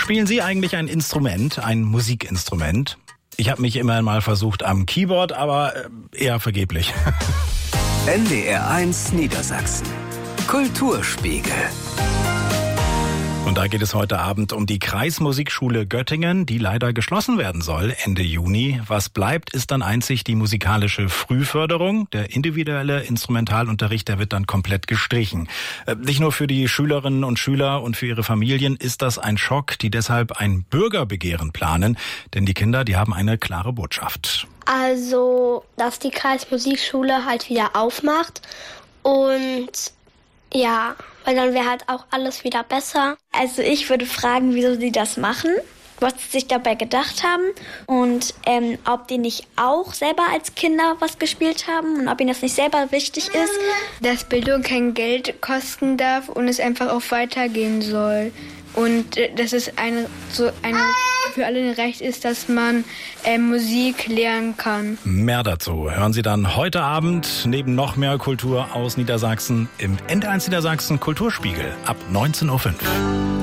Spielen Sie eigentlich ein Instrument, ein Musikinstrument? Ich habe mich immer mal versucht am Keyboard, aber eher vergeblich. NDR 1 Niedersachsen. Kulturspiegel. Und da geht es heute Abend um die Kreismusikschule Göttingen, die leider geschlossen werden soll Ende Juni. Was bleibt, ist dann einzig die musikalische Frühförderung. Der individuelle Instrumentalunterricht, der wird dann komplett gestrichen. Nicht nur für die Schülerinnen und Schüler und für ihre Familien ist das ein Schock, die deshalb ein Bürgerbegehren planen. Denn die Kinder, die haben eine klare Botschaft. Also, dass die Kreismusikschule halt wieder aufmacht und ja, weil dann wäre halt auch alles wieder besser. Also ich würde fragen, wieso sie das machen, was sie sich dabei gedacht haben und ob die nicht auch selber als Kinder was gespielt haben und ob ihnen das nicht selber wichtig ist. Dass Bildung kein Geld kosten darf und es einfach auch weitergehen soll. Und dass es für alle ein Recht ist, dass man Musik lernen kann. Mehr dazu hören Sie dann heute Abend neben noch mehr Kultur aus Niedersachsen im NDR 1 Niedersachsen Kulturspiegel ab 19:05 Uhr.